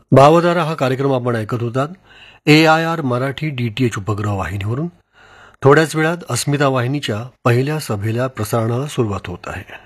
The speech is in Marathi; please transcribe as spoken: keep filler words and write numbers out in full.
भावधारा हा कार्यक्रम आपण ऐकत होतात ए I R Marathi D T H उपग्रह वाहिनीवरून. थोड्याच वेळात अस्मिता वाहिनीच्या पहिल्या सभेला प्रसारणाला सुरुवात होत आहे.